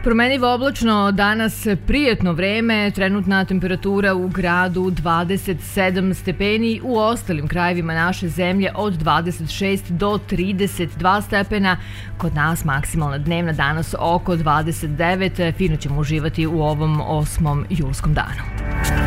Promenljivo oblačno, danas prijetno vreme, trenutna temperatura u gradu 27 stepeni, u ostalim krajevima naše zemlje od 26 do 32 stepena. Kod nas maksimalna dnevna danas oko 29, fino ćemo uživati u ovom 8. julskom danu.